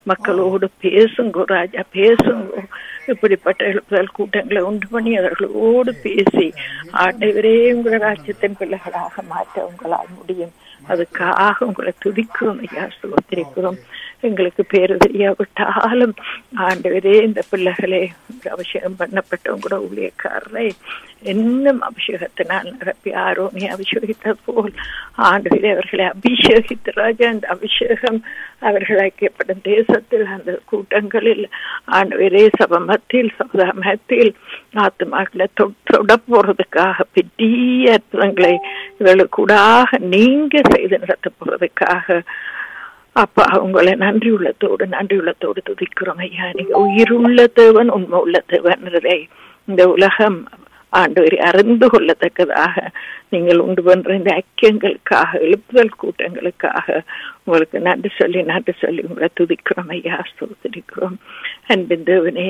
மக்களோடு பேசுங்கோ ராஜா, பேசுங்கோ. இப்படிப்பட்ட எழுப்புதல் கூட்டங்களை உண்டு பண்ணி அவர்களோடு பேசி ஆண்டவரே உங்களை ராஜ்யத்தின் பிள்ளைகளாக மாற்ற உங்களால் முடியும். அதுக்காக உங்களை துதிக்கிறோம் ஐயா, ஸ்தோத்திரிக்கிறோம். எங்களுக்கு பேரு தெரியாவிட்டாலும் ஆண்டவரே இந்த பிள்ளைகளே அபிஷேகம் பண்ணப்பட்டவங்க கூட ஊழியக்காரரை இன்னும் அபிஷேகத்தினால் நிரப்பி ஆரோனி அபிஷேகித்த போல் ஆண்டவரே அவர்களை அபிஷேகித்த ராஜா. அந்த அபிஷேகம் அவர்கள் ஐக்கியப்படும் தேசத்தில் அந்த கூட்டங்களில் ஆண்டவரே சபமத்தில் சமுதாயத்தில் ஆத்மாக்களை தொட போறதுக்காக பெரிய அற்புதங்களை இவர்களுக்கூடாக நீங்க செய்து நடத்த போறதுக்காக அப்பா உங்களை நன்றி உள்ளத்தோடு துதிக்கிறோம் ஐயா. நீங்க உயிருள்ள தேவன், உண்மை உள்ள தேவன், இந்த உலகம் ஆண்டவரை அறிந்து கொள்ளத்தக்கதாக நீங்கள் உண்டு பண்ற இந்த ஐக்கியங்களுக்காக எழுப்புதல் கூட்டங்களுக்காக உங்களுக்கு நன்றி சொல்லி உங்களை துதிக்கிறோம் ஐயா, ஸ்தோத்திரிக்கிறோம். அன்பின் தேவனே,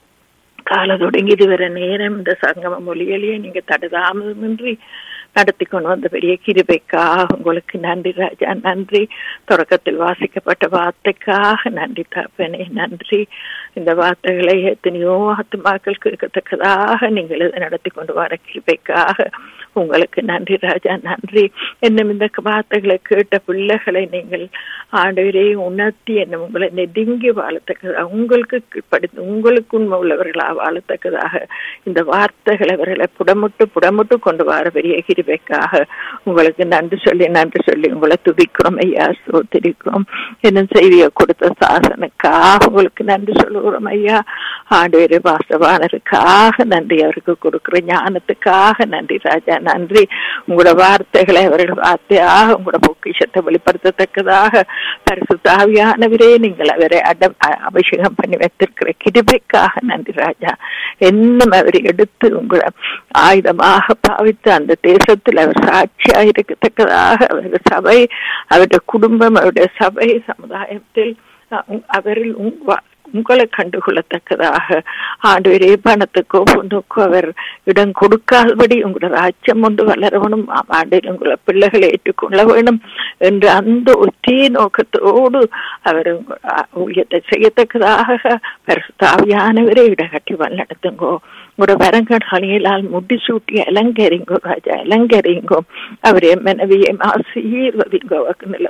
கால தொடங்கி இதுவரை நேரம் இந்த சங்கம மொழியிலேயே நீங்க தடுதாமதமின்றி நடத்தி கொண்டு வந்த பெரிய கிருபைக்காக உங்களுக்கு நன்றி ராஜா, நன்றி. தொடக்கத்தில் வாசிக்கப்பட்ட வார்த்தைக்காக நன்றி தகப்பனே, நன்றி. இந்த வார்த்தைகளை எத்தனையோ ஆத்துமாக்கள் கேட்கத்தக்கதாக நீங்கள் இதை நடத்தி கொண்டு வர கிருபைக்காக உங்களுக்கு நன்றி ராஜா, நன்றி. என்னும் இந்த வார்த்தைகளை கேட்ட பிள்ளைகளை நீங்கள் ஆண்டவரே உணர்த்தி என்னும் உங்களை நெடுங்கி வாழத்தக்கதாக, உங்களுக்கு படித்து உங்களுக்கு உண்மை உள்ளவர்களாக வாழத்தக்கதாக இந்த வார்த்தைகளை அவர்களை புடமுட்டு கொண்டு வர பெரிய கிருபைக்காக உங்களுக்கு நன்றி சொல்லி உங்களை துதிக்கிறோம் ஐயா, ஸ்தோத்திரிக்கிறோம். என்னும் செய்தியை கொடுத்த சாசனுக்காக உங்களுக்கு நன்றி சொல்லுகிறோம் ஐயா. ஆண்டவரே வாசவானருக்காக நன்றி, அவருக்கு கொடுக்கிற ஞானத்துக்காக நன்றி ராஜா, நன்றி. உங்களோட வார்த்தைகளை அவர்கள் வார்த்தையாக உங்களோட பொக்கிஷத்தை வெளிப்படுத்தத்தக்கதாக பரிசுத்த ஆவியானவரே நீங்கள் அவரை அபிஷேகம் பண்ணி வைத்திருக்கிற கிருபைக்காக நன்றி ராஜா. இன்னும் அவரை எடுத்து உங்களை ஆயுதமாக பாவித்து அந்த தேசத்தில் அவர் சாட்சியாக இருக்கத்தக்கதாக அவருடைய சபை, அவருடைய குடும்பம், அவருடைய சபை சமுதாயத்தில் அவரில் உங்களை கண்டுகொள்ளத்தக்கதாக ஆண்டவரே பணத்துக்கோ பொண்ணுக்கோ அவர் இடம் கொடுக்காதபடி உங்களோட ராஜ்யம் ஒன்று வளரவனும், ஆண்டில் உங்களை பிள்ளைகளை ஏற்றுக்கொள்ள வேணும் என்ற அந்த ஒற்றே நோக்கத்தோடு அவர் ஊழியத்தை செய்யத்தக்கதாக பரிசுத்த ஆவியானவரே இடகட்டி வழிநடத்துங்கோ. உங்களோட வரங்களால் முடிசூட்டி அலங்கரிங்கோ ராஜா, அலங்கரிங்கோ. அவரே மனைவியை ஆசீர்வதிங்கோ.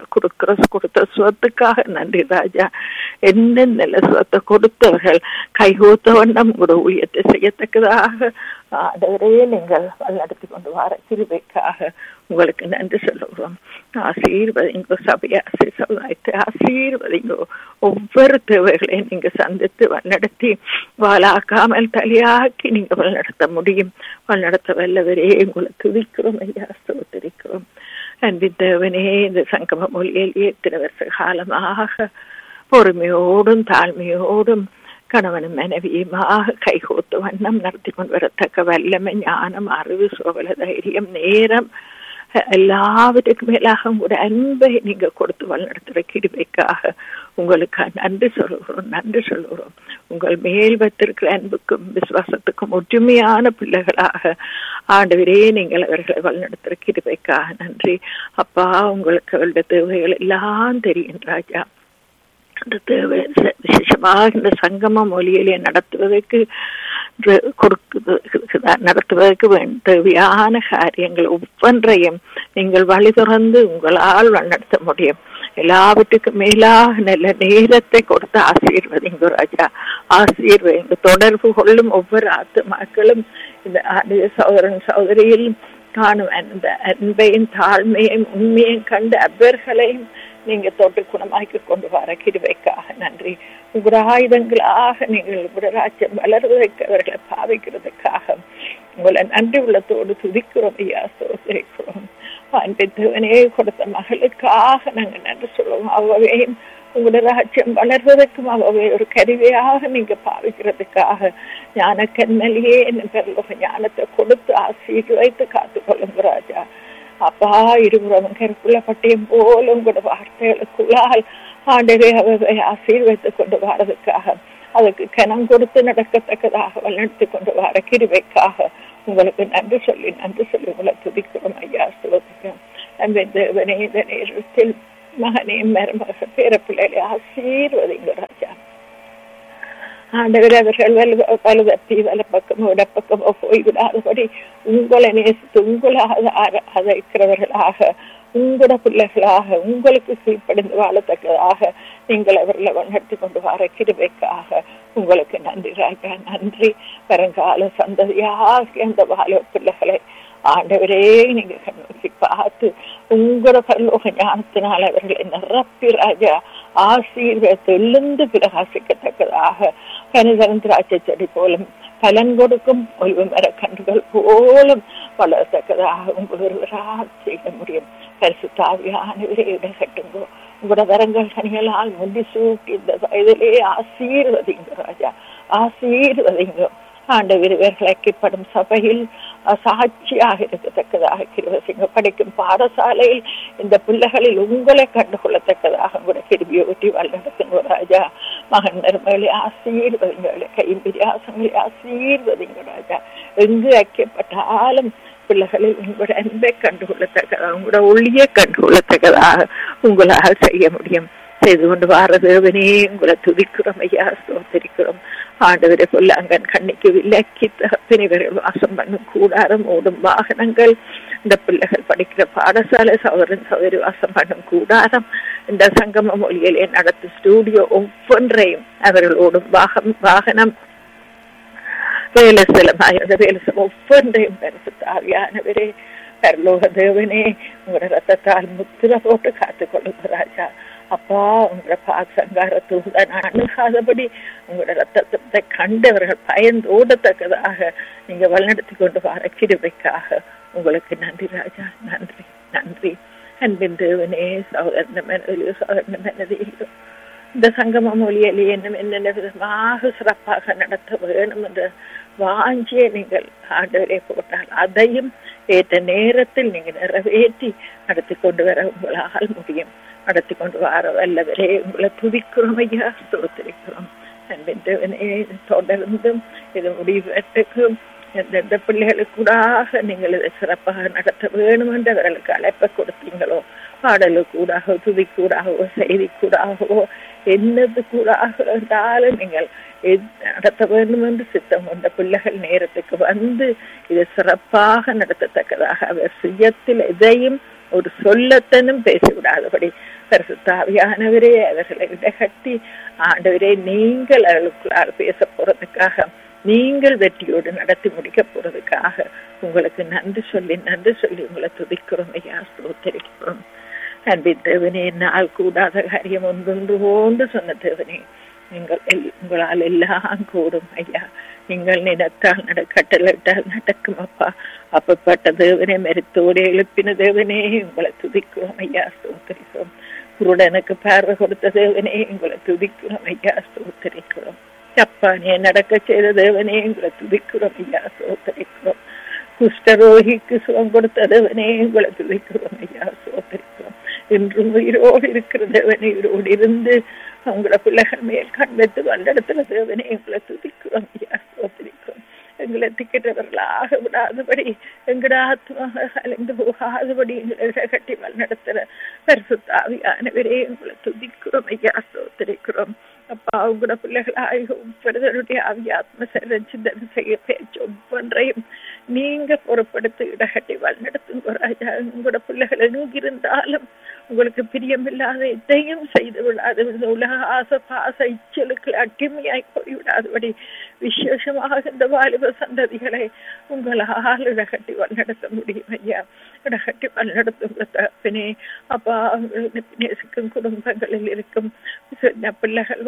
கொடுத்த சுவத்துக்காக நன்றி ராஜா. என்ன நல்ல சுவத்தை கொடுத்தவர்கள் கைகோத்த வண்ணம் உங்களோட ஊழியத்தை செய்யத்தக்கதாக ஆண்டவரே நீங்கள் நடத்தி கொண்டு வர கிருபைக்காக உங்களுக்கு நன்றி சொல்லுகிறோம். ஆசீர்வதிங்கோ சபையை, சமுதாயத்தை ஆசீர்வதிங்கோ. ஒவ்வொரு தேவைகளையும் நீங்க சந்தித்து வழிநடத்தி வாழாக்காமல் தலையாக்கி நீங்க வழிநடத்த முடியும். வழிநடத்த வல்லவரே உங்களை துதிக்கிறோம் ஐயா, ஸ்தோத்திரிக்கிறோம். அன்பின் தேவனே, இந்த சங்கம மொழியிலேயே இத்தனை வருஷ காலமாக பொறுமையோடும் தாழ்மையோடும் கணவனும் மனைவியுமாக கைகோத்து வண்ணம் நடத்தி கொண்டு வரத்தக்க வல்லமை, ஞானம், அறிவு, சோகல, தைரியம், நேரம் எல்லாவற்றுக்கும் மேலாக உங்களோட அன்பை நீங்க கொடுத்து வழிநடத்துகிற கிருபைக்காக உங்களுக்கு நன்றி சொல்லுகிறோம். உங்கள் மேல் வைத்திருக்கிற அன்புக்கும் விசுவாசத்துக்கும் ஒற்றுமையான பிள்ளைகளாக ஆண்டவரே நீங்கள் அவர்களை வழிநடத்துகிற கிருபைக்காக நன்றி அப்பா. உங்களுக்கு அவருடைய தேவைகள் எல்லாம் தெரியும் ராஜா. அந்த தேவை விசேஷமாக இந்த சங்கம மொழியிலே நடத்துவதற்கு தேவையான காரியங்கள் ஒவ்வொன்றையும் நீங்கள் வழி துறந்து உங்களால் நடத்த முடியும். எல்லாவற்றுக்கும் மேலாக நல்ல நேரத்தை கொடுத்து ஆசீர்வதிங்க ராஜா, ஆசீர்வதிங்க. தொடர்பு கொள்ளும் ஒவ்வொரு ஆத்துமாக்களும் இந்த சகோதரன் சகோதரியில் காணும் அந்த அன்பையும் தாழ்மையும் உண்மையும் கண்டு அவர்களையும் நீங்க தொட்டு குணமாக்கி கொண்டு வர கிருபைக்காக நன்றி. உங்களோட ஆயுதங்களாக நீங்கள் உங்களோட ராஜ்யம் வளர்வதற்கு அவர்களை பாவிக்கிறதுக்காக உங்களை நன்றி உள்ளத்தோடு துதிக்கிறோம் ஐயா, சோதரிக்கிறோம். அன்பித்தவனே கொடுத்த மகளுக்காக நாங்கள் நன்றி சொல்லுவோம். அவையும் உங்களோட ராஜ்யம் வளர்வதற்கும் அவை ஒரு கருவியாக நீங்க பாவிக்கிறதுக்காக ஞான கண்மலியே என்ன ஞானத்தை கொடுத்து ஆசீர்வைத்து காத்துக்கொள்ளுங்க ராஜா. அப்பா, இருபுறமும் கருப்புள்ள பட்டியம் போல உங்களோட வார்த்தைகளுக்குள்ளால் ஆண்டவே அவை ஆசீர்வைத்து கொண்டு வரதுக்காக அதுக்கு கனம் கொடுத்து நடக்கத்தக்கதாக வழிநடத்தி கொண்டு வர கிருபைக்காக உங்களுக்கு நன்றி சொல்லி உங்களை துதிக்கிறோம் ஐயா, ஸ்தோத்திரம். இந்த நேரத்தில் மகனையும் மருமக பேர பிள்ளைகளை ஆசீர்வதிங்க ராஜா. ஆண்டவர் அவர்கள் வலுதப்பி வல பக்கமோ இடப்பக்கமோ போய்விடாதபடி உங்களை நேசித்து உங்களாக அழைக்கிறவர்களாக, உங்களோட பிள்ளைகளாக, உங்களுக்கு கீழ்ப்படிந்து வாழத்தக்கதாக நீங்கள் அவர்களை வழிநடத்தி கொண்டு வர கிருபைக்காக உங்களுக்கு நன்றி ராஜா. நன்றி. வருங்கால சந்ததியாக அந்த வாழ பிள்ளைகளை ஆண்டவரே நீங்க கண்ணோக்கி பார்த்து உங்களோட பரலோக ஞானத்தினால் அவர்களை நிரப்பி ராஜா ஆசீர்வாதத்தை எழுந்து பிரகாசிக்கத்தக்கதாக கனிதரன் திராட்சை செடி போலும் பலன் கொடுக்கும் ஒளிவு மர கன்றுகள் போலும் வளரத்தக்கதாக உங்களொருவரால் செய்ய முடியும். பரிசுத்தாவியானவரே இடகட்டுங்கோ. உங்களோட வரங்கள் கனிகளால் முடி சூட்டி இந்த வயதிலே ஆசீர்வதிங்க ராஜா, ஆசீர்வதிங்க. ஆண்டவர் இவர்களைக்கப்படும் சபையில் சாட்சியாக இருக்கத்தக்கதாக கிருபைங்க. படிக்கும் பாடசாலையில் இந்த பிள்ளைகளில் உங்களை கண்டுகொள்ளத்தக்கதாக உங்களோட கிருபியை ஒட்டி வழிநடத்துங்க ராஜா. மகன் மருமகளை ஆசீர்வதிங்க, கைம்பிரியாசங்களை ஆசீர்வதிங்க ராஜா. எங்கு ஐக்கியப்பட்டாலும் பிள்ளைகளில் உங்களோட அன்பை கண்டுகொள்ளத்தக்கதாக, உங்களோட ஒளியை கண்டுகொள்ளத்தக்கதாக உங்களால் செய்ய முடியும். செய்து கொண்டு வாரதேவனே உங்களை துதிக்கிறோம் ஐயா, ஸ்தோத்திரிக்கிறோம். ஆண்டவரை பொல்லாங்கன் கண்ணிக்கு விலக்கி தகப்பினவர்கள் வாசம் பண்ணும் கூடாரம், ஓடும் வாகனங்கள், இந்த பிள்ளைகள் படிக்கிற பாடசாலை, சகோதரன் சகோதரி வாசம் பண்ணும் கூடாரம், இந்த சங்கம மொழியிலே நடத்தும் ஸ்டூடியோ ஒவ்வொன்றையும் அவர்கள் ஓடும் வாகனம், வேலை ஸ்தலம் ஒவ்வொன்றையும் பரிசுத்தாவியானவரே பரலோக தேவனே உங்களோட ரத்தத்தால் முத்திர போட்டு காத்துக் கொள்ளுங்க ராஜா. அப்பா உங்களோட பாசங்காரத்தூட அணுகாதபடி உங்களோட ரத்தத்தை கண்டவர்கள் பயந்து ஓடத்தக்கதாக நீங்க வழிநடத்தி கொண்டு வர கிருபைக்காக உங்களுக்கு நன்றி ராஜா. நன்றி நன்றி. அன்பின் தேவனே சகோதரன மனதிலோ சகோதரன மனதிலோ இந்த சங்கம மொழியிலே என்னென்ன விதமாக சிறப்பாக நடத்த வேணும் என்ற வாஞ்சியை நீங்கள் ஆண்டவரே போட்டால் அதையும் ஏற்ற நேரத்தில் நீங்க நிறைவேற்றி நடத்தி கொண்டு வர உங்களால் முடியும். நடத்தி கொண்டு வர வல்லவரே உங்களை துதிக்கிறோம் ஐயா, ஸ்தோத்திரிக்கிறோம். அன்பின் தேவனே தொடர்ந்தும் இது முடிவெட்டுக்கும் எந்தெந்த பிள்ளைகளுக்கு கூடாக நீங்கள் இதை சிறப்பாக நடத்த வேணும் என்று அவர்களுக்கு அழைப்பை கொடுத்தீங்களோ, பாடலு கூடாகவோ, துதி கூடாகவோ, செய்தி கூடாகவோ, என்னது கூடாக இருந்தாலும் நீங்கள் நடத்த வேண்டும் என்று சித்தம் கொண்ட பிள்ளைகள் நேரத்துக்கு வந்து இதை சிறப்பாக நடத்தத்தக்கதாக அவர் சுயத்தில் எதையும் ஒரு சொல்லத்தனும் பேசிவிடாதபடி பரிசுத்தாவியானவரே அவர்களை இடகட்டி ஆண்டவரே நீங்கள் அவர்களுக்குள்ளால் பேச போறதுக்காக, நீங்கள் வெற்றியோடு நடத்தி முடிக்க போறதுக்காக உங்களுக்கு நன்றி சொல்லி உங்களை துதிக்கிறோம் ஐயா, ஸ்தோத்திரிக்கிறோம். அன்பின் தேவனே, நாள் கூடாத காரியம் ஒன்று சொன்ன தேவனே, நீங்கள் உங்களால் எல்லாம் கூடும் ஐயா. நீங்கள் நினைத்தால் கட்டளிட்டால் நடக்கும் அப்பா. அப்பப்பட்ட தேவனே, மரித்தோடு எழுப்பின தேவனே உங்களை துதிக்கிறோம் ஐயா, ஸ்தோத்திரிக்கிறோம். குருடனுக்கு பார்வை கொடுத்த தேவனே உங்களை துதிக்கிறோம் ஐயா, ஸ்தோத்திரிக்கிறோம். சப்பானியை நடக்க செய்த தேவனே உங்களை துதிக்கிறோம் ஐயா, ஸ்தோத்திரிக்கிறோம். குஷ்டரோகிக்கு சுகம் கொடுத்த தேவனே உங்களை துதிக்கிறோம் ஐயா, ஸ்தோத்திரிக்கிறோம். இன்றும் உயிரோடு இருக்கிற தேவனே, உயிரோடு இருந்து உங்களோட பிள்ளைகள் மேல் கண் வைத்து வல்லடத்துல தேவனே உங்களை துதிக்கிறோம் ஐயா, ஸ்தோத்திரிக்கிறோம். எங்களை திக்கிட்டவர்களாக விடாதபடி, எங்கட ஆத்மாக கலைந்து போகாதபடி எங்களை கட்டி வழிநடத்துற பரிசுத்தாவியானவரே உங்களை துதிக்கிறோம் ஐயா, ஸ்தோத்திரிக்கிறோம். அப்பா உங்களோட பிள்ளைகளாக ஒவ்வொருவருடைய ஆவி ஆத்ம சிந்தனை செய்ய பேச்சு ஒவ்வொன்றையும் நீங்க பொறுப்படுத்தி இடகட்டி வழிநடத்துங்க ராஜா. உங்களோட பிள்ளைகள் எங்கிருந்தாலும் உங்களுக்கு பிரியமில்லாத எதையும் செய்து விடாது, உலக ஆசை பாச இச்சலுக்கு அடிமையாய் போய்விடாதபடி விசேஷமாக இந்த வாலிப சந்ததிகளை உங்களால் இடகட்டி வழிநடத்த முடியும் ஐயா. இடகட்டி வழிநடத்துங்க தகப்பனே. அப்பா நேசிக்கும் குடும்பங்களில் இருக்கும் பிள்ளைகள்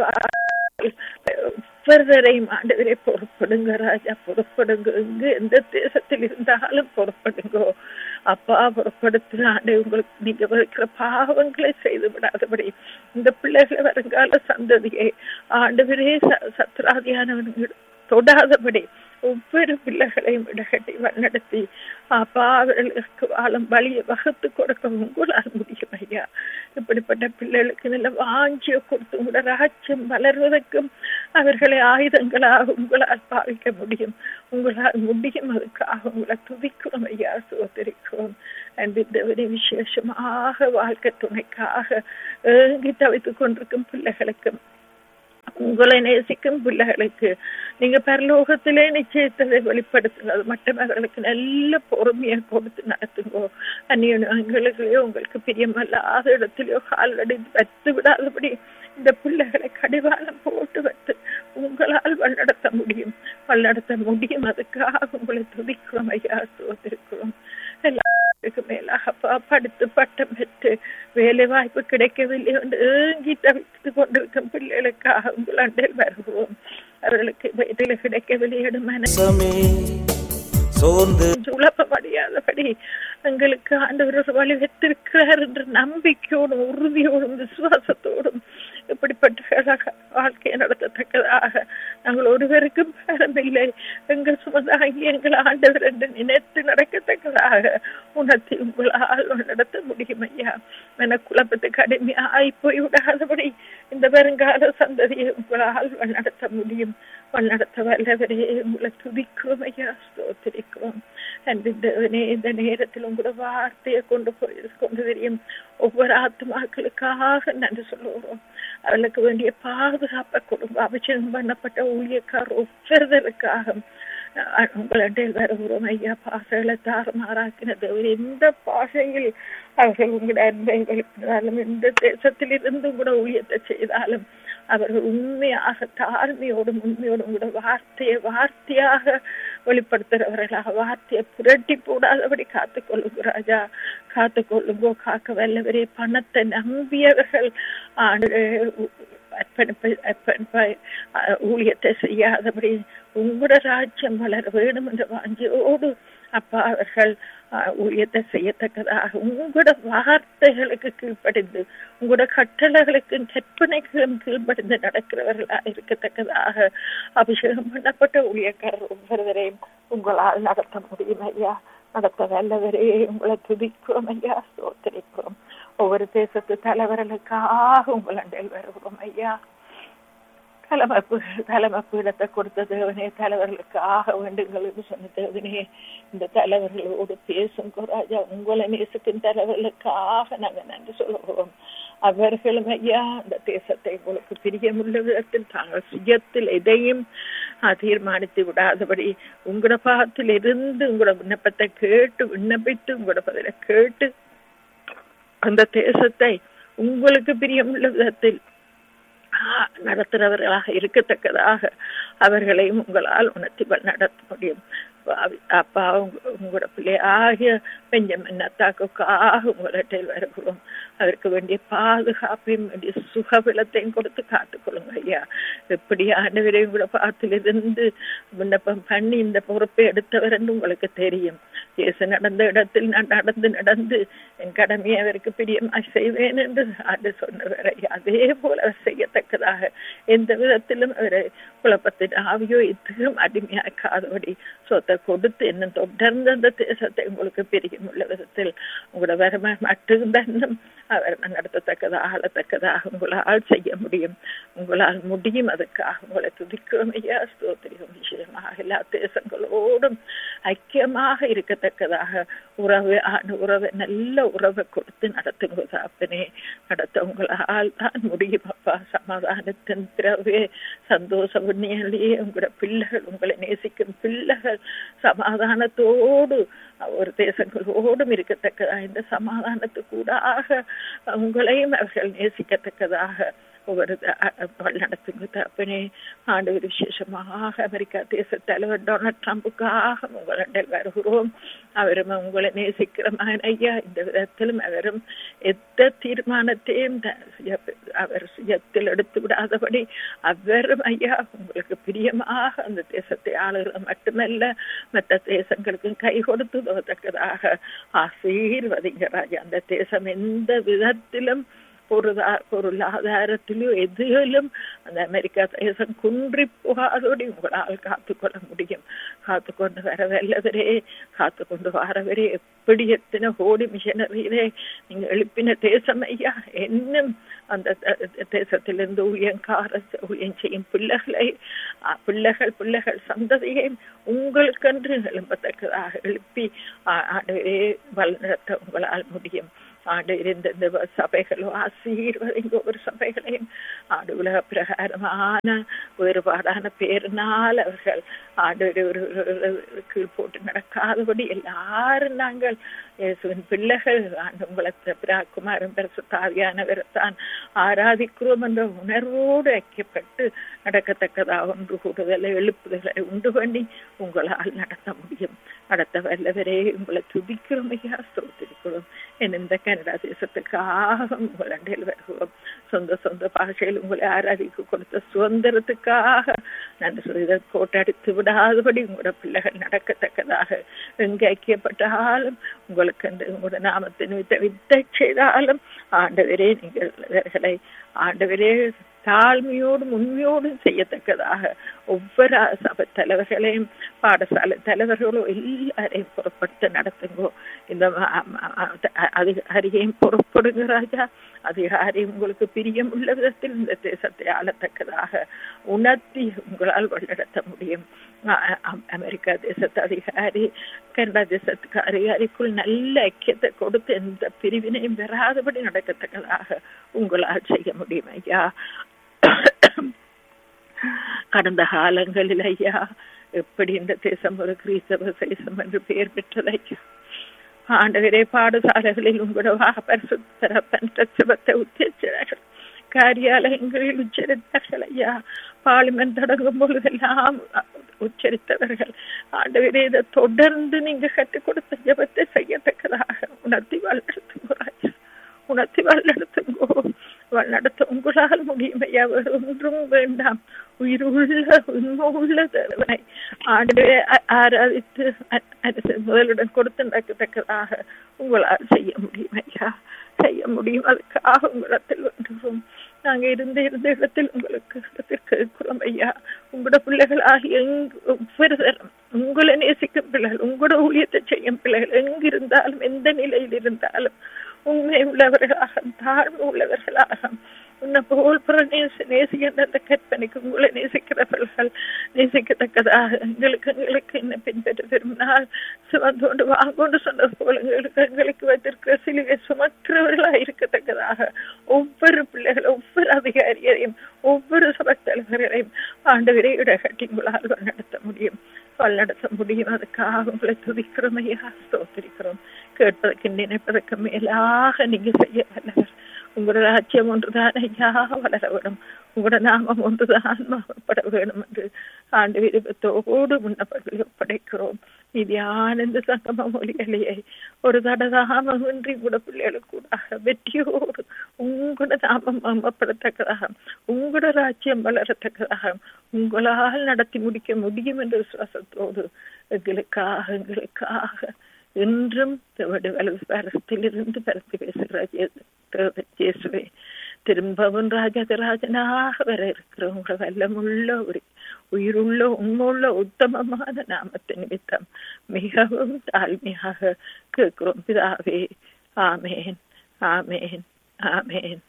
ஒவ்வொருவரையும் ஆண்டவரே பொறுப்படுங்க ராஜா, பொறுப்படுங்க. இங்கு எந்த தேசத்தில் இருந்தாலும் பொறுப்படுங்கோ அப்பா. பொறுப்படுத்துகிற ஆண்டு உங்களுக்கு நீங்க வைக்கிற பாவங்களை செய்து விடாதபடி இந்த பிள்ளைகளை வருங்கால சந்ததியை ஆண்டவரே சத்ராதியானவர்கள் தொடாதபடி ஒவ்வொரு பிள்ளைகளையும் இடகட்டி வழிநடத்தி அப்பா அவர்களுக்கு வாழும் வழியை வகுத்து கொடுக்க உங்களால் முடியும் ஐயா. இப்படிப்பட்ட பிள்ளைகளுக்கு நல்ல வாஞ்சிய கொடுத்து உங்களோட ராஜ்யம் வளர்வதற்கும் அவர்களை ஆயுதங்களாக உங்களால் பாவிக்க முடியும். உங்களால் முடியும். அதுக்காக உங்களை துதிக்கிறோம் ஐயா, சோதரிக்கிறோம். அன்பின் விசேஷமாக வாழ்க்கை துணைக்காக ஏங்கி தவித்துக் கொண்டிருக்கும் பிள்ளைகளுக்கும் உங்களை நேசிக்கும் பிள்ளைகளுக்கு நீங்க பரலோகத்திலே நிச்சயத்தை வெளிப்படுத்துறது மட்டும் அவர்களுக்கு நல்ல பொறுமையை கொடுத்து நடத்துங்கோ. அந்நியங்களையோ உங்களுக்கு பிரியமல்லாத இடத்திலேயோ கால்நடை வைத்து விடாதபடி இந்த பிள்ளைகளை கடிவாளம் போட்டு வைத்து உங்களால் வழிநடத்த முடியும். அதுக்காக உங்களை துதிக்கிறோம் ஐயா, சோதரிக்கிறோம். எல்லாத்துக்கு மேலாக படித்து பட்டம் பெற்று வேலை வாய்ப்பு கிடைக்கவில்லை என்று ஏங்கி தவித்துக் கொண்டிருக்கும் பிள்ளைகளுக்காக உங்கள் அண்டையில் வருவோம். அவர்களுக்கு வயதில் கிடைக்கவில்லை மனமே உழப்படியாதபடி எங்களுக்கு ஆண்டவர் வழி வைத்திருக்கிறார் என்ற நம்பிக்கையோடும் உறுதியோடும் விசுவாசத்தோடும் இப்படிப்பட்ட வாழ்க்கையை நடத்தத்தக்கதாக நாங்கள் ஒருவருக்கும் பாரமில்லை. எங்கள் சுமதாகி எங்கள் ஆண்டவர் என்று நினைத்து நடக்கத்தக்கதாக உணர்த்தி உங்களால் நடத்த முடியும் ஐயா. என குழப்பத்துக்கு அடிமையாய் போய் விடாதபடி இந்த வருங்கால சந்ததியை உங்களால் நடத்த முடியும். நடத்த வல்லவரே உங்களை துதிக்கிறோம் ஐயா, ஸ்தோத்திரிக்கிறோம். இந்த நேரத்தில் உங்களோட வார்த்தையை கொண்டு தெரியும் ஒவ்வொரு ஆத்மாக்களுக்காக நன்றி சொல்லுவோம். அவர்களுக்கு வேண்டிய பாதுகாப்பை கொடுங்க. அபிஷேகம் பண்ணப்பட்ட ஊழியக்கார் ஒவ்வொருவருக்காக உங்களிடையில் வருகிறோம் ஐயா. பாசைகளை தாறுமாறாக்கினது எந்த பாஷையில் அவர்கள் உங்களுடைய அன்பை வெளிப்படுத்தாலும் எந்த தேசத்தில் இருந்து கூட ஊழியத்தை செய்தாலும் அவர்கள் உண்மையாக தாழ்மையோடும் உண்மையோடும் கூட வார்த்தையாக வெளிப்படுத்துகிறவர்களாக வார்த்தையை புரட்டி போடாதபடி காத்துக்கொள்ளுங்க ராஜா, காத்துக்கொள்ளுங்கோ. காக்க வல்லவரே, பணத்தை நம்பியவர்கள் ஊழியத்தை செய்யாதபடி உங்களோட ராஜ்யம் வளர வேண்டும் என்ற வாஞ்சியோடு அப்பா அவர்கள் ஊழியத்தை செய்யத்தக்கதாக உங்களோட வார்த்தைகளுக்கு கீழ்ப்படிந்து உங்களோட கட்டளைகளுக்கு கற்பனைகளும் கீழ்ப்படிந்து நடக்கிறவர்களாக இருக்கத்தக்கதாக அபிஷேகம் பண்ணப்பட்ட ஊழியக்காரர் ஒவ்வொருவரையும் உங்களால் நடத்த முடியும் ஐயா. நடத்த வல்லவரே உங்களை துதிக்கிறோம் ஐயா, ஸ்தோத்திரிக்கிறோம். ஒவ்வொரு தேசத்து தலைவர்களுக்காக உங்கள் அண்டையில் வருகிறோம் ஐயா. தலைமைப்பு இடத்தை கொடுத்த தேவனே, தலைவர்களுக்காக வேண்டுங்கள் என்று சொன்ன தேவனே, இந்த தலைவர்களோடு பேசும் ராஜா. உங்களை நேசிக்கும் தலைவர்களுக்காக நாங்கள் நன்றி சொல்லுவோம். அவர்களும் ஐயா அந்த தேசத்தை உங்களுக்கு பிரியமுள்ள விதத்தில் தாங்கள் சுயத்தில் எதையும் தீர்மானித்து விடாதபடி உங்களோட பாகத்தில் இருந்து உங்களோட விண்ணப்பத்தை கேட்டு விண்ணப்பித்து உங்களோட பதிலை கேட்டு அந்த தேசத்தை உங்களுக்கு பிரியமுள்ள விதத்தில் நடத்துறவர்களாக இருக்கத்தக்கதாக அவர்களையும் உங்களால் உணர்த்தி நடத்த முடியும். அப்பா உங்களோட பிள்ளையாகிய பெஞ்சமின் அத்தாக்குக்காக உங்களிடையில் வருகிறோம். அதற்கு வேண்டிய பாதுகாப்பையும் வேண்டிய சுகபலத்தையும் கொடுத்து காத்துக்கொள்ளுங்க ஐயா. எப்படி ஆண்டவரை உங்களோட பாத்திலிருந்து விண்ணப்பம் பண்ணி இந்த பொறுப்பை எடுத்தவர் என்று உங்களுக்கு தெரியும். இயேசு நடந்த இடத்தில் நான் நடந்து என் கடமையை அவருக்கு பிரியமாக செய்வேன் என்று ஆண்டு சொன்னவர். அதே போல அவர் செய்யத்தக்கதாக எந்த விதத்திலும் அவரை குழப்பத்தின் ஆவியோ இதுவும் அடிமையாக்காதபடி சொத்தை கொடுத்து இன்னும் தொடர்ந்து அந்த தேசத்தை உங்களுக்கு பிரியமுள்ள விதத்தில் உங்களோட வறுமை மட்டும்தான் அவர் நடத்தத்தக்கதாக ஆளத்தக்கதாக உங்களால் செய்ய முடியும். உங்களால் முடியும். அதுக்காக உங்களை துதிக்கிறோம் ஐயா, ஸ்தோத்திரிக்கும். விஷயமாக எல்லா தேசங்களோடும் ஐக்கியமாக இருக்கத்தக்கதாக உறவை நல்ல உறவை கொடுத்து நடத்துங்க தாப்பனே. நடத்த உங்களால் தான் முடியும் அப்பா. சமாதானத்தின் பிறவே சந்தோஷ புண்ணியிலேயே உங்களோட பிள்ளைகள், உங்களை நேசிக்கும் பிள்ளைகள் சமாதானத்தோடு ஒரு தேசங்களோடும் இருக்கத்தக்கதா இந்த சமாதானத்துக்கூடாக உங்களையும் அவர்கள் நேசிக்கத்தக்கதாக ஒவ்வொரு நடத்துங்க தப்பனே. ஆண்டு விசேஷமாக அமெரிக்கா தேச தலைவர் டொனால்ட் ட்ரம்புக்காக உங்களிடம் வருகிறோம். அவரும் உங்களை நேசிக்கிறமான ஐயா. இந்த விதத்திலும் அவரும் எந்த தீர்மானத்தையும் அவர் சுயத்தில் எடுத்து விடாதபடி அவரும் ஐயா உங்களுக்கு பிரியமாக அந்த தேசத்தை ஆளுகிறது மட்டுமல்ல மற்ற தேசங்களுக்கும் கை கொடுத்து உதவத்தக்கதாக ஆசீர்வதிங்க ராஜா. அந்த தேசம் எந்த விதத்திலும் பொருளாதாரத்திலும் எதிலும் அந்த அமெரிக்கா தேசம் குன்றி போகாதோடு உங்களால் காத்துக்கொள்ள முடியும். காத்துக்கொண்டு வர வல்லவரே, காத்துக்கொண்டு வரவரே, எப்படி எத்தனை கோடி மிஷனரியிலே நீங்க எழுப்பின தேசம் ஐயா, இன்னும் அந்த தேசத்திலிருந்து ஊழியம் செய்யும் பிள்ளைகள் சந்ததியை உங்களுக்கென்று எழும்பத்தக்கதாக எழுப்பி ஆண்டவரே வழிநடத்த உங்களால் முடியும். ஆண்டு இருந்த சபைகளும் ஆசீர்வதிங்க ஒவ்வொரு சபைகளையும். ஆண்டு உலக பிரகாரமான வேறுபாடான பேரினால் அவர்கள் ஆண்டு கீழ் போட்டு நடக்காதபடி எல்லாரும் நாங்கள் இயேசுவின் பிள்ளைகள் ஆண்டு உங்களை குமாரன் பரிசுத்தாவியானவரைத்தான் ஆராதிக்கிறோம் என்ற உணர்வோடு ஐக்கியப்பட்டு நடக்கத்தக்கதாக ஒன்று கூடுதலை எழுப்புதலை உண்டு பண்ணி உங்களால் நடத்த முடியும். நடத்த வல்லவரே உங்களை துதிக்கிறோம் ஐயா, ஸ்தோத்திரிக்கிறோம். இந்த கனடா தேசத்துக்காக உங்கள் வருகிறோம். சொந்த பாஷையில் உங்களை ஆராதிக்க கொடுத்த சுதந்திரத்துக்காக நான் சொல்ல கோட்டடித்து விடாதபடி உங்களோட பிள்ளைகள் நடக்கத்தக்கதாக எங்கு ஐக்கியப்பட்டாலும் உங்களுக்கு உங்களோட நாமத்தின் வித்தை செய்தாலும் ஆண்டவரே நீங்கள் இவர்களை ஆண்டவரே தாழ்மையோடும் உண்மையோடும் செய்யத்தக்கதாக ஒவ்வொரு சபை தலைவர்களையும் பாடசாலை தலைவர்களும் எல்லாரையும் புறப்படுத்த நடத்துங்கோ. இந்த அதிகாரியையும் புறப்படுங்க ராஜா. அதிகாரி உங்களுக்கு பிரியம் உள்ள விதத்தில் இந்த தேசத்தை ஆளத்தக்கதாக உணர்த்தி உங்களால் வழிநடத்த முடியும். அமெரிக்கா தேசத்து அதிகாரி கனடா தேசத்துக்கு அதிகாரிக்குள் நல்ல ஐக்கியத்தை கொடுத்து எந்த பிரிவினையும் பெறாதபடி நடக்கத்தக்கதாக உங்களால் செய்ய முடியும் ஐயா. கடந்த காலங்களில் ஐயா எப்படி இந்த தேசம் ஒரு கிறிஸ்தவ தேசம் என்று பெயர் பெற்றது ஐயா. ஆண்டவரே பாடசாலைகளில் உங்களோட பரிசுத்தத்தை உச்சரித்தார்கள், காரியாலயங்களில் உச்சரித்தார்கள் ஐயா. பார்லிமெண்ட் தொடங்கும் பொழுதெல்லாம் உச்சரித்தவர்கள் ஆண்டவரே இதை தொடர்ந்து நீங்க கற்றுக் கொடுத்த ஜபத்தை செய்யத்தக்கதாக உணர்த்தி வழிநடத்துங்கோ ராஜா, உணர்த்தி வழிநடத்துங்கோ. வழிநடத்த உங்களால் முடியும் ஐயா. ஒன்றும் வேண்டாம், உயிருள்ள உண்மை உள்ள தேவனை ஆண்டவரே ஆராதித்து முதலுடன் கொடுத்து நடக்கத்தக்கதாக உங்களால் செய்ய முடியும் ஐயா, செய்ய முடியும். அதுக்காக உங்களிடத்தில் ஒன்றும் நாங்க இருந்த இடத்தில் உங்களுக்கு கேட்கிறோம் ஐயா. உங்களோட பிள்ளைகள் ஆகிய ஒவ்வொரு தரம் உங்களை நேசிக்கும் பிள்ளைகள், உங்களோட ஊழியத்தை செய்யும் பிள்ளைகள் எங்கிருந்தாலும் எந்த நிலையில் இருந்தாலும் உண்மை உள்ளவர்களாக தாழ்வு உள்ளவர்களாக உன்னை போல் நேசிக்கின்ற அந்த கற்பனைக்கு உங்களை நேசிக்கிறவர்கள் நேசிக்கத்தக்கதாக எங்களுக்கு என்ன பின்பற்ற விரும்பினால் சுமந்தோண்டு வாங்கொண்டு சொன்னது போல எங்களுக்கு வைத்திருக்கிற சிலுவை சுமக்கிறவர்களாக இருக்கத்தக்கதாக ஒவ்வொரு பிள்ளைகள் ஒவ்வொரு அதிகாரியரையும் ஒவ்வொரு சபை தலைவர்களையும் ஆண்டவரை இடகட்டி உங்களால் நடத்த முடியும், வழிநடத்த முடியும். அதுக்காக உங்களை துதிக்கிறோம் ஐயா, ஸ்தோத்திரிக்கிறோம். கேட்பதற்கு நினைப்பதற்கு மேலாக நீங்க செய்ய வல்லவர். உங்களோட ராஜ்யம் ஒன்றுதான் ஐயா வளர வேணும், உங்களோட நாமம் ஒன்றுதான் மகப்பட வேணும் என்று ஆண்டு விருப்பத்தோடு முன்னப்படி ஒப்படைக்கிறோம். இது ஆனந்த சங்கம மொழிகளையே ஒரு தடதாமமின்றி கூட பிள்ளைகளுக்கு கூட வெற்றியோடு உங்களோட நாமம் மகப்படத்தக்கதாக உங்களோட ராஜ்யம் வளரத்தக்கதாக உங்களால் நடத்தி முடிக்க முடியும் என்ற விசுவாசத்தோடு எங்களுக்காக என்றும் வலதுபாரத்திலிருந்து பரப்பி பேசுகிற இயேசுவே, திரும்பவும் ராஜராஜனாக வர இருக்கிற உங்களை வல்லமுள்ள ஒரு உயிருள்ள உண்மையுள்ள உத்தமமான நாமத்தை நிமித்தம் மிகவும் தாழ்மையாக கேட்கிறோம் பிதாவே. ஆமேன், ஆமேன், ஆமேன்,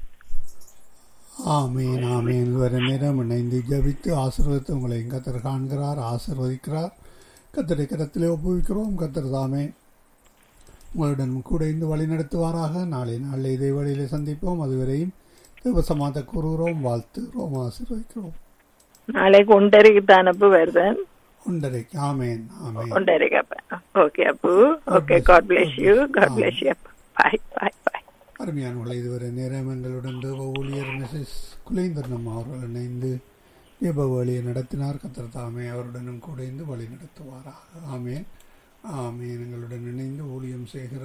ஆமேன், ஆமேன். வர நேரம் இணைந்து ஜபித்து ஆசீர்வதித்து உங்களை கர்த்தர் காண்கிறார், ஆசீர்வதிக்கிறார். கர்த்தரை கரத்திலே ஒப்புவிக்கிறோம். கர்த்தர் தாமே உங்களுடன் கூட இருந்து வழி நடத்துவாராக. நாளை நாளில் இதே வழியிலே சந்திப்போம். அதுவரையும் தேவசமாத கூறுகிறோம், வாழ்த்துகிறோம், ஆசீர்வதிக்கிறோம். நாளைக்கு ஒன்றரைக்கு தான் அப்பு வருதன். ஒன்றரைக்கு. ஆமேன், ஆமேன். ஒன்றரைக்கு அப்ப. Okay Appu. Okay, God bless you. God bless you அப்பா. By by by. அருமையானவர்களே, இதுவரை நேரம் எங்களுடன் தேவ ஊழியர் மிஸ்ஸஸ் குலேந்திரன் அவர்கள் இணைந்து தேவ வழியை நடத்தினார். கர்த்தர் தாமே அவருடனும் கூட இருந்து வழி நடத்துவாராக. ஆமேன், ஆமேன். எங்களுடன் இணைந்து ஊழியம் செய்கிற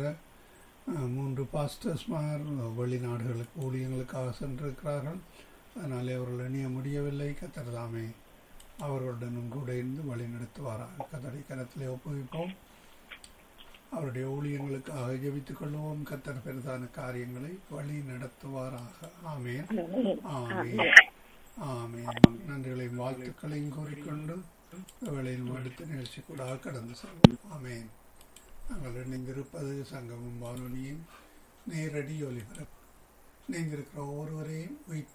3 பாஸ்டர்ஸ்மார் வெளிநாடுகளுக்கு ஊழியங்களுக்காக சென்றிருக்கிறார்கள். அதனாலே அவர்கள் இணைய முடியவில்லை. கர்த்தர் தாமே அவர்களுடனும் கூட இருந்து வழி நடத்துவாராக. கர்த்தரை கரத்திலே ஒப்புவிப்போம். அவருடைய ஊழியங்களுக்காக ஜெபித்துக் கொள்வோம். கர்த்தர் பெரிதான காரியங்களை வழி நடத்துவாராக. ஆமேன், ஆமேன், ஆமேன். நன்றிகளையும் வாழ்த்துக்களையும் கூறிக்கொண்டு வேளையில் அடுத்த நிகழ்ச்சி கூட கடந்து செல்வோம். ஆமேன். நாங்கள் இணைந்திருப்பது சங்கமம் வானொலியின் நேரடி ஒலிபரப்பு. இணைந்திருக்கிற ஒருவரையும்